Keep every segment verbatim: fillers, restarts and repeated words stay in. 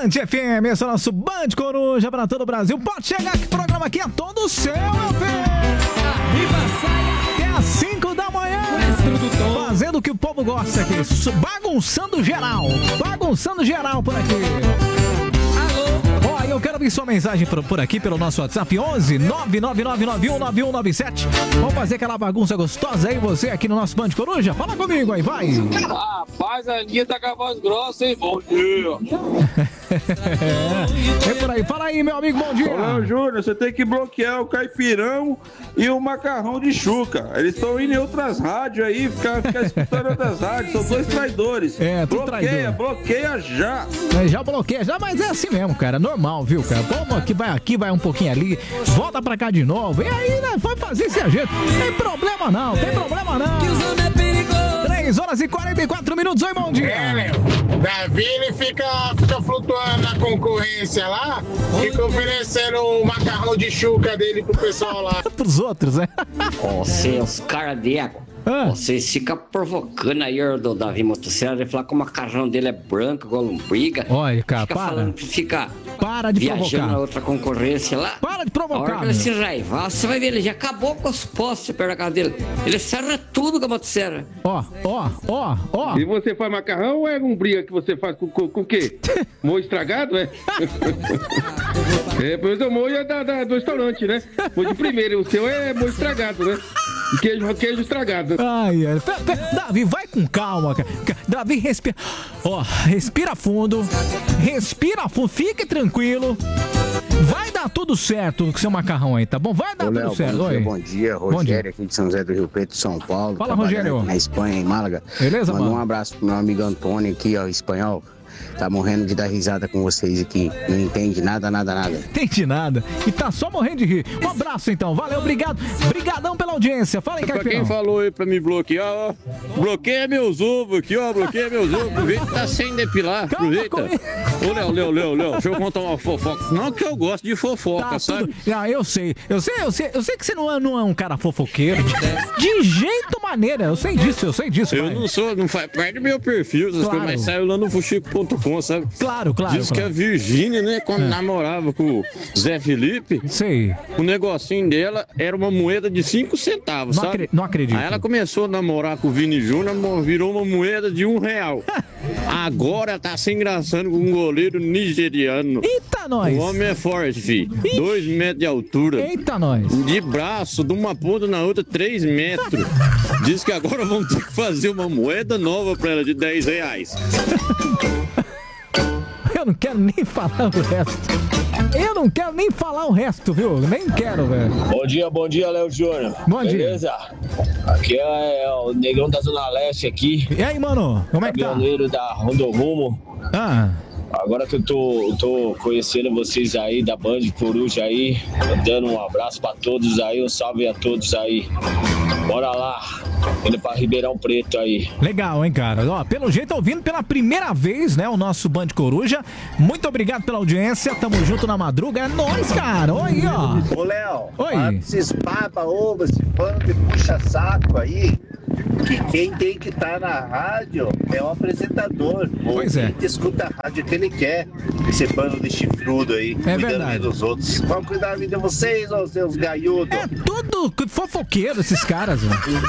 Band F M, esse é o nosso Band Coruja para todo o Brasil. Pode chegar que o programa aqui é todo seu, meu filho. Até às cinco da manhã. Fazendo o que o povo gosta aqui. Bagunçando geral. Bagunçando geral por aqui. Ó, eu quero ver sua mensagem por, por aqui pelo nosso WhatsApp onze nove nove nove nove um nove um nove sete. Vamos fazer aquela bagunça gostosa aí, você aqui no nosso Band Coruja? Fala comigo aí, vai. Rapaz, a Aninha tá com a voz grossa, hein? Bom dia. É, é por aí. Fala aí, meu amigo, bom dia. Ô, Júnior, você tem que bloquear o Caipirão e o Macarrão de Chuca. Eles estão indo em outras rádios aí, ficar, ficar escutando outras rádios. São dois traidores. É, tu bloqueia, traidor. bloqueia já. É, já bloqueia, já, mas é assim mesmo, cara. Normal, viu, cara? Vamos aqui, vai aqui, vai um pouquinho ali, volta pra cá de novo. E aí, né? Vai fazer esse ajeito. Tem problema não, tem problema não. três horas e quarenta e quatro minutos. Oi, bom dia. É, meu. Davi, ele fica, fica flutuando na concorrência lá, fica oferecendo o macarrão de chuca dele pro pessoal lá. Pros outros, né? Ó, seus caradecos. Ah. Vocês ficam provocando aí o do Davi Motosserra, ele falar que o macarrão dele é branco, igual lombriga. Olha, cara, fica para. falando que fica Para de viajando provocar. na outra concorrência lá. Para de A hora provocar, que ele meu. se raivar, você vai ver, ele já acabou com os postes perto da casa dele. Ele serra tudo com a motosserra. Ó, ó, ó, ó. E você faz macarrão ou é lombriga que você faz com, com, com o quê? Molho estragado, é? É, pois o molho é da, da, do restaurante, né? Foi de primeiro, o seu é molho estragado, né? E queijo, queijo estragado. Ai, ai. Pera, pera. Davi, vai com calma, cara. Davi, respira. Ó, respira fundo. Respira fundo. Fique tranquilo. Vai dar tudo certo com seu macarrão aí, tá bom? Vai dar Ô, tudo Léo, certo. bom dia, Oi. bom dia, Bom Rogério dia. aqui de São José do Rio Preto, São Paulo. Fala, trabalhando Rogério. aqui na Espanha, em Málaga. Beleza, Manda mano? um abraço pro meu amigo Antônio aqui, ó, espanhol. Tá morrendo de dar risada com vocês aqui. Não entende nada, nada, nada. Entendi nada. E tá só morrendo de rir. Um abraço, então. Valeu, obrigado. Brigadão pela audiência. Fala aí, Pra quem Caipirão. falou aí pra me bloquear, ó, bloqueia meus ovos aqui, ó, bloqueia meus ovos. Aproveita que tá sem depilar, Calma, aproveita. comigo. Ô, Léo, Léo, Léo, Léo, deixa eu contar uma fofoca. Não que eu gosto de fofoca, Tá sabe? tudo... Ah, eu sei. Eu sei, eu sei, eu sei que você não é, não é um cara fofoqueiro. De jeito maneira. Eu sei disso, eu sei disso. Eu pai. não sou, não faz parte do meu perfil, essas Claro. coisas, mas saiu lá no fuxico ponto com, sabe? Claro, claro. Diz que a claro. Virgínia, né, quando namorava com o Zé Felipe, Sei. o negocinho dela era uma moeda de cinco centavos, Não, sabe? acre- não acredito. Aí ela começou a namorar com o Vini Júnior, mo- virou uma moeda de um real. Agora tá se engraçando com um goleiro nigeriano. Eita, nós. O homem é forte, filho. Dois metros de altura. Eita, nós. De braço, de uma ponta na outra, três metros. Diz que agora vão ter que fazer uma moeda nova pra ela de dez reais. Eu não quero nem falar o resto. Eu não quero nem falar o resto, viu? Nem quero, velho. Bom dia, bom dia, Léo Júnior. Bom dia. Beleza? Aqui é, é o Negrão da Zona Leste aqui, E aí, mano? Como é que tá? caminhoneiro da Rondorumo. Ah, Agora que eu tô, tô conhecendo vocês aí da Band Coruja aí, dando um abraço pra todos aí, um salve a todos aí. Bora lá, indo pra Ribeirão Preto aí. legal, hein, cara? Ó, pelo jeito, ouvindo pela primeira vez, né, o nosso Band Coruja. Muito obrigado pela audiência. Tamo junto na madruga. É nóis, cara. Oi, ó. Ô, Léo, Oi. para esses baba-ovo, esse pano de puxa-saco aí, que quem tem que estar na rádio é o apresentador. Pois é. Quem escuta a rádio que ele quer, esse pano de chifrudo aí, cuidando verdade. dos outros. Vamos cuidar da vida de vocês, ô seus gaiudos. É tudo fofoqueiro esses caras, velho.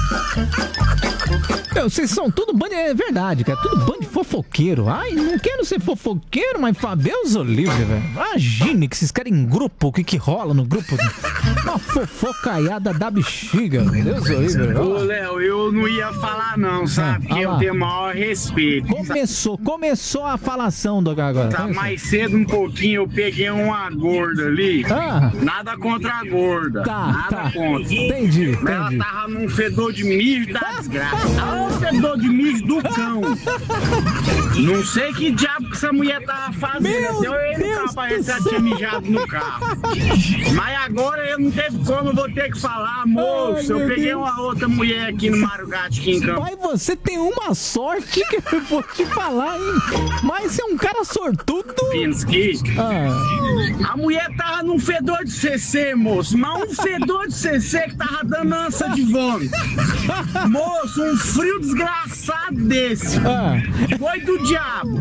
Meu, vocês são tudo bando, é verdade, cara, tudo bando de fofoqueiro. Ai, não quero ser fofoqueiro, mas Deus o livre, velho. Imagine que esses caras em grupo, o que que rola no grupo? Uma fofocaiada da bexiga, Deus o livre. Ô, Ó, Léo, eu não ia falar não, sabe? Ah, Porque ah lá. eu tenho maior respeito. Começou, começou a falação do agora. Tá, Começou. mais cedo um pouquinho eu peguei uma gorda ali. Ah. Nada contra a gorda. Tá, nada tá. contra. Entendi, Mas ela entendi. tava num fedor de mijo da desgraça. Ah, um fedor de mijo do cão. Não sei que diabo que essa mulher tava fazendo. Meu Até eu ia no Deus carro pra do ver se ela céu. tinha mijado no carro. Mas agora eu não teve como, eu vou ter que falar, moço. Ai, eu meu peguei Deus. uma outra mulher aqui no Mário Gatti, aqui em Campo. Pai, você tem uma sorte que eu vou te falar, hein? Mas você é um cara sortudo. Pinsky. Ah, A mulher tava num fedor de C C, moço. Mas um fedor de C C que tava dando ânsia de vômito. Moço, um frio desgraçado desse. ah. Foi do diabo.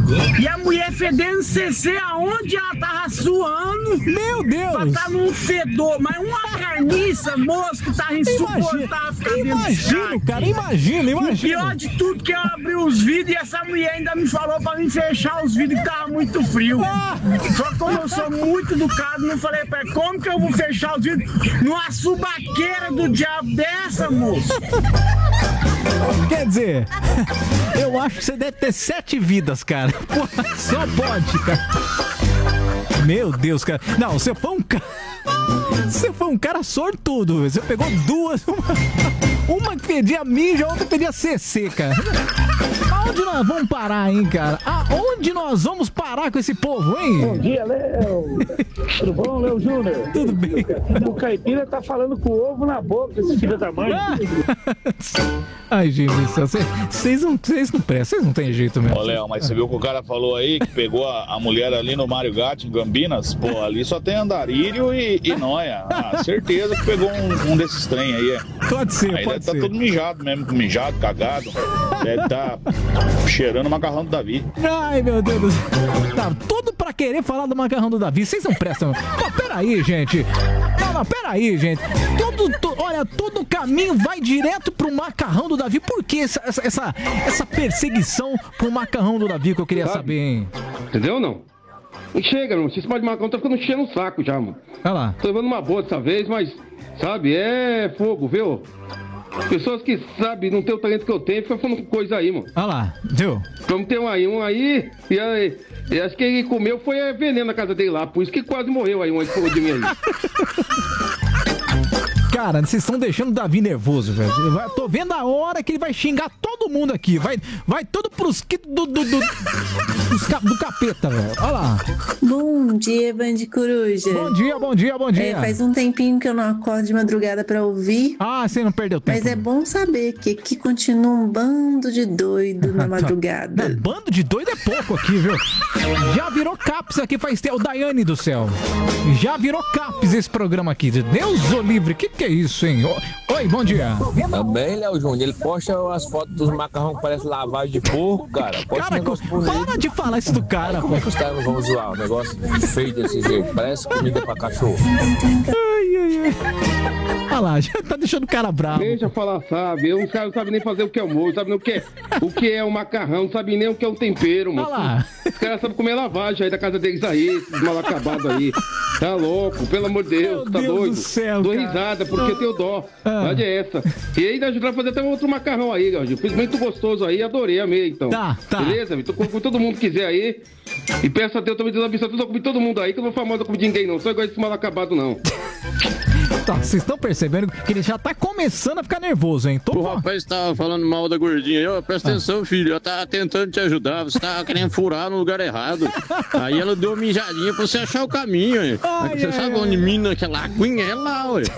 E a mulher fedendo C C aonde ela tava suando. Meu Deus! Pra tá num fedor, mas uma carniça, moço, que tava insuportável ficar dentro Imagino, cara, imagina, imagina. O pior de tudo que eu abri os vidros e essa mulher ainda me falou pra mim fechar os vidros que tava muito frio. Ah. Só que como eu sou muito educado, não falei pra ela, como que eu vou fechar os vidros numa subaqueira do diabo dessa, moço? Quer dizer, eu acho que você deve ter sete vidas, cara. Porra, só pode, cara. Meu Deus, cara. Não, você foi um cara... Você foi um cara sortudo. Você pegou duas. Uma, uma que pedia mijo, a outra pedia C C, cara. Aonde nós vamos parar, hein, cara? Aonde nós vamos parar com esse povo, hein? Bom dia, Léo. Tudo bom, Léo Júnior? Tudo bem. O caipira tá falando com o ovo na boca, esse filho da mãe. Ai, gente, vocês não, vocês não prestam, vocês não tem jeito mesmo. Ô, Léo, mas você viu que o cara falou aí que pegou a, a mulher ali no Mário Gatti, em Campinas? Pô, ali só tem andarilho e, e nóia. Ah, certeza que pegou um, um desses trem aí. É. Pode ser, aí pode deve ser. Tá todo mijado mesmo, mijado, cagado. Deve tá cheirando o macarrão do Davi. Ai, meu Deus do céu. Tá tudo pra querer falar do macarrão do Davi. Vocês não prestam. Não, peraí, gente. Não, não, peraí, gente. Todo, to, olha, todo caminho vai direto pro macarrão do Davi. Por que essa, essa, essa, essa perseguição pro macarrão do Davi que eu queria Sabe? saber, hein? Entendeu ou não? Não chega, mano. Esse pode de macarrão tá ficando cheio no saco já, mano. Olha lá. Tô levando uma boa dessa vez, mas, sabe, é fogo, viu? Pessoas que, sabe, não tem o talento que eu tenho, ficam falando coisa aí, mano. Olha lá, viu? Vamos ter um aí, um aí, e aí, e acho que ele comeu foi é, veneno na casa dele lá, por isso que quase morreu aí, um aí que falou de mim aí. Cara, vocês estão deixando o Davi nervoso, velho. Eu tô vendo a hora que ele vai xingar todo mundo aqui. Vai, vai tudo pros do, do, do, dos cap, do capeta, velho. Olha lá. Bom dia, Band Coruja. Bom dia, bom dia, bom dia. É, faz um tempinho que eu não acordo de madrugada pra ouvir. Ah, você não perdeu tempo. Mas é bom saber que aqui continua um bando de doido na madrugada. Não, bando de doido é pouco aqui, viu? Já virou CAPS aqui faz tempo. O Daiane do céu. Já virou CAPS esse programa aqui. Deus o livre. Que que é isso, hein? Oi, bom dia. Também, Léo Júnior, ele posta as fotos dos macarrão que parece lavagem de porco, cara. Posta cara, um negócio para bonito. de falar isso do cara, Como pô. é que os caras não vão zoar? Um negócio feio desse jeito. Parece comida pra cachorro. Ai, ai, ai. Olha lá, já tá deixando o cara bravo. Deixa eu falar, sabe? Os caras não sabem nem fazer o que é o molho, sabem nem o que é, o que é o macarrão, não sabem nem o que é o tempero, mano. Olha lá. Os caras sabem comer lavagem aí da casa deles aí, esses mal acabados aí. Tá louco, pelo amor de Deus, Meu tá Deus doido. do céu, Dou cara. risada, porque tenho dó. Ah. Verdade é essa. E ainda ajudar a fazer até um outro macarrão aí, Galdinho. Fiz muito gostoso aí, adorei, amei, então. Tá, tá. Beleza, Vitor? Com, com todo mundo que quiser aí. E peço a Deus também de abençoar tudo, eu comi todo mundo aí, que eu não vou famosa como de ninguém, não. Só igual esse mal acabado, não. Tá, vocês estão percebendo que ele já tá começando a ficar nervoso, hein? Tô... O rapaz tava falando mal da gordinha aí, ó, presta atenção, filho, ela tá tentando te ajudar, você tá querendo furar no lugar errado. Aí ela deu uma mijadinha pra você achar o caminho, hein? Ai, Você ai, sabe ai. onde mina aquela aguinha é lá, ué.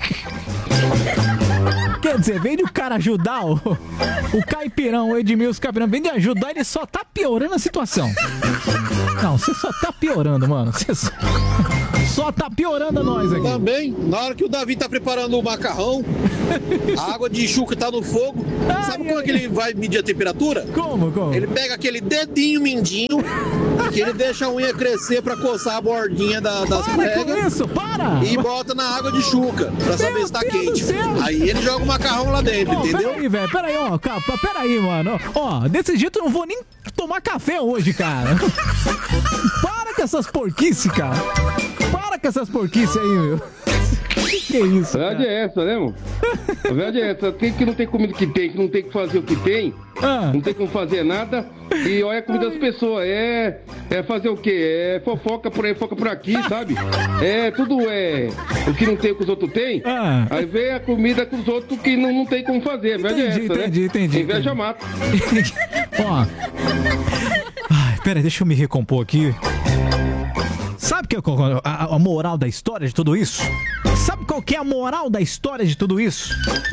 Quer dizer, vem de o cara ajudar o, o Caipirão, o Edmilson Caipirão, vem de ajudar, ele só tá piorando a situação. Não, você só tá piorando, mano. Você só, só tá piorando a nós aqui. Também, na hora que o Davi tá preparando o macarrão, a água de chuca tá no fogo. Sabe como é que ele vai medir a temperatura? Como, como? Ele pega aquele dedinho mindinho, que ele deixa a unha crescer pra coçar a bordinha da, das Para pregas. com isso, para! E bota na água de chuca, pra saber se tá Deus quente. do céu. Aí ele joga o macarrão lá dentro, Ô, entendeu? Peraí, velho, peraí, ó, capa, peraí, mano. Ó, desse jeito eu não vou nem tomar café hoje, cara. Para com essas porquices, cara. Para com essas porquices aí, meu. Que que é isso, A verdade cara? é essa, né, mano? A verdade é essa. Quem que não tem comida que tem, que não tem que fazer o que tem, Ah. não tem como fazer nada. E olha a comida das pessoas. É, é fazer o quê? É fofoca por aí, fofoca por aqui, sabe? É tudo é o que não tem que os outros têm. Ah. Aí vem a comida com os outros que não, não tem como fazer. A verdade Entendi, é essa, entendi, né? entendi, Inveja entendi. mata. Ó. Ai, pera aí, deixa eu me recompor aqui. Sabe que é a, a moral da história de tudo isso? Sabe qual que é a moral da história de tudo isso?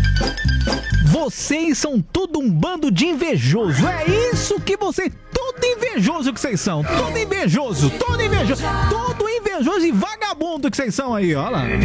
Vocês são tudo um bando de invejoso. É isso que vocês... Tudo invejoso que vocês são. Tudo invejoso. Tudo invejoso. Tudo invejoso e vagabundo que vocês são aí, ó lá.